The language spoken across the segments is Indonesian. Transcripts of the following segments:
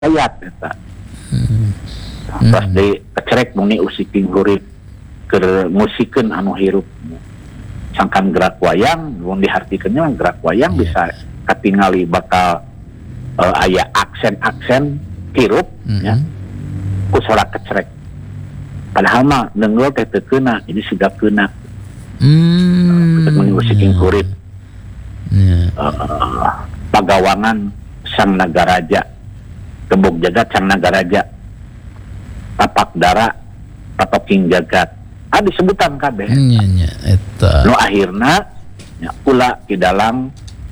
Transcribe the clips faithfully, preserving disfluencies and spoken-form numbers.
ayat eta. Hmm. Terus di kecerek muni usiking hurip keur musikeun anu hirup. Sangkan gerak wayang, mun dihartikeunnya gerak wayang bisa katingali bakal uh, aya aksen-aksen hirup Mm-hmm. ya. Ku sorak kecerek. Padahal mah nenggol teh teu keuna, ini sudah keuna. Hmm. Untuk muni usiking hurip. Ya. Uh, pagawangan sang nagaraja, gembok jagat sang nagaraja, tapak dara patoking jagat. Ah disebutan kabeh. Nya nya eta. Nu akhirna nya kula di dalam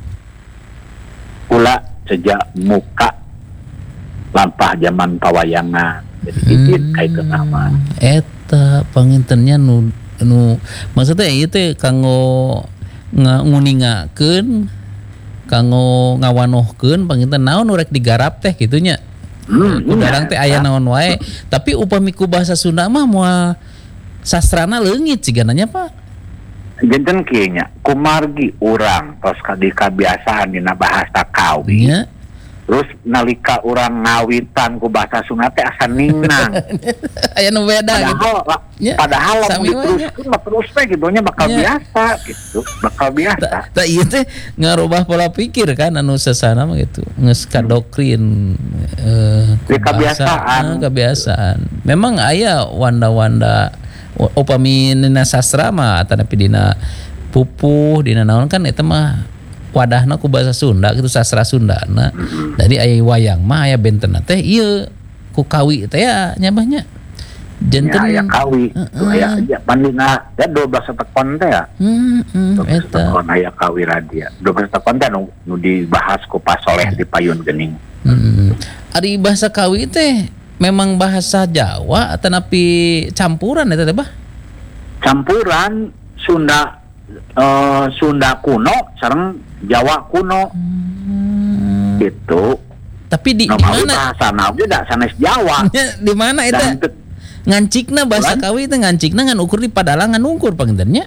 kula sejak muka lampah zaman pawayangan. Jadi izin Hmm. kaitkeun nama. Eta pangintennya nu nu maksudnya ieu teh kanggo nga- nguningakeun kanggo ngawanohkeun panginten naon nu rek digarap teh kitu nya. Hmm, Kudarang teh aya naon wae, tapi upami ku bahasa Sunda mah moal sastrana leungit cigananya Pak. Janten kieu nya kumargi urang tos di kabiasaan dina bahasa kawi. Nya. Terus nalika urang ngawitan ku bahasa Sunda teh asa ningnang. Aya nu beda gitu. Padahal, la- Ya, padahal lamun sami wae nya. diteruskeun mah terus teh gitu nya bakal Ya. biasa gitu, bakal biasa. Tak ieu teh ngarubah pola pikir kan anu sasana mah gitu. Geus kadoktrin eh Di kebiasaan. eh, kebiasaan. Memang aya wanda-wanda u- upami dina sastra mah atanapi dina pupuh dina naon kan eta mah wadahna ku bahasa Sunda gitu sastra Sundana. Jadi aya wayang mah aya bentenna teh ieu ku kawi teh ya nyabahnya. Janten Ya, aya kawi, Heeh. uh, aya ya pandina ya dua belas tekon teh ya. Hmm, hmm, dua belas eta. tekon aya kawi radia. dua belas tekon teh nu, nu dibahas ku Pak Soleh di Payun Gening. Hmm. Ari bahasa kawi teh memang bahasa Jawa atau napi campuran eta teh bah? Campuran Sunda eh, Sunda kuno sareng Jawa kuno Hmm. gitu. Tapi di, Nu di mawi mana? bahasana oge da sanes Jawa. Di mana eta? Dan teu- Ngancikna bahasa Kulan? kawi teh ngancikna ngan ukur di Padalangan ungkur pangintennya.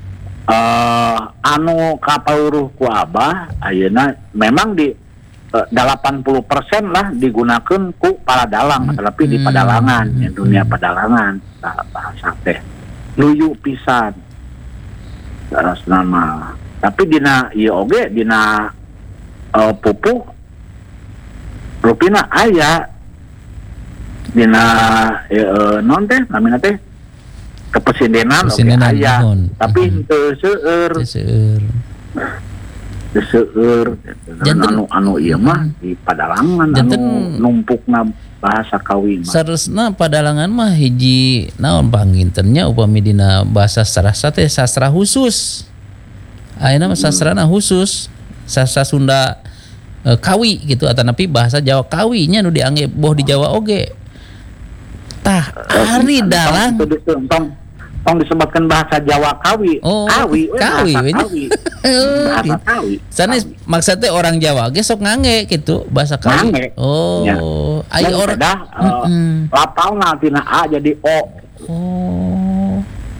eh anu kapauruh ku Abah ayeuna memang di eh, delapan puluh persen lah digunakan ku Paladalang tapi di Hmm. Padalangan ya, dunia Padalangan nah, bahasa teh luyu pisan terus nama tapi dina ieu oge dina eh, pupuh rupina aya dina eh, non teh namina teh kepresidenan oge Kepresidenan, aya nuhun. tapi Mhm. teu seueur Teh seueur. teu seueur Janten- anu anu ieu mah di Padalangan Janten- anu numpukna bahasa kawi mah Saresna Padalangan mah hiji naon pangintennya upami dina bahasa sastra teh sastra khusus. Ayeuna mah sastrana khusus, sastra Sunda eh, kawi gitu atanapi bahasa Jawa kawinya nu dianggep boh di Jawa oge. Tah ari dalang Tong- tong tong- tong disebutkan bahasa Jawa kawi Oh, kawi we, kawi, bahasa we. kawi Oh, bahasa gitu. kawi sanes maksudnya orang Jawa ge sok ngange gitu bahasa kawi. Ngange. Oh, Ya. aya Dan orang beda, eh, Mm-mm. lapalna tina A jadi O Oh.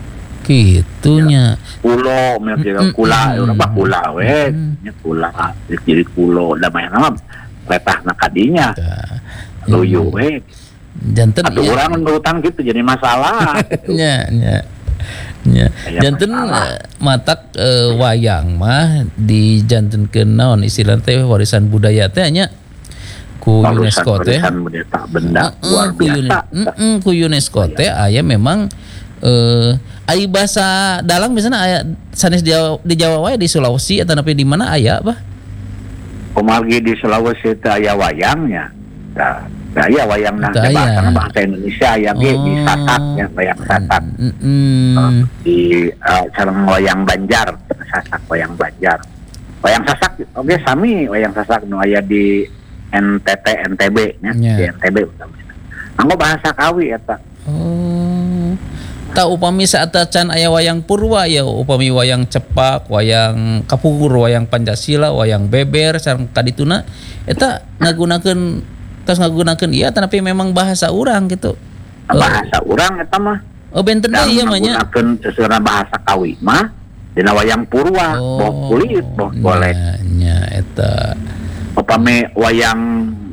Kitunya. kulo misalnya Mm-mm. kula urang mah kula we Mm-mm. nya kula jadi kulo da mah nama letahna kadinya Tah. luyu we Janten atuh ya. urang nurutan gitu jadi masalah Nya nya. Nya. Aya Janten masalah. eh, matak eh, wayang mah dijantenkeun naon istilah teh warisan budaya teh nya ku UNESCO teh. Warisan budaya tak benda Heeh, luar ku Uni- biasa heeh, ku UNESCO teh aya memang eh ai bahasa dalang misalnya aya sanes di Jawa, di Jawa wae di Sulawesi atau napi di mana aya bah? kumargi di Sulawesi teh aya wayangnya nah aya wayang nah Teu aya. bahasa bahasa Indonesia aya ge di Oh. Sasak ya wayang Sasak Mm-mm. di uh, sareng wayang Banjar Sasak wayang Banjar wayang Sasak oke sami wayang Sasak nu aya di N T T N T B nya Nya. di N T B utamanya anggo bahasa kawi eta Oh. Tak upami saat can aya wayang purwa ya upami wayang cepak, wayang kapungkur, wayang Pancasila, wayang beber sareng kadituna eta ngagunakeun tos ngagunakeun ieu tapi memang bahasa urang gitu. bahasa urang eta mah Oh benten dan deui ieu mah nya. menggunakan sesuatu bahasa kawi mah dina wayang purwa boh kulit boh golek nya, nya eta. upami wayang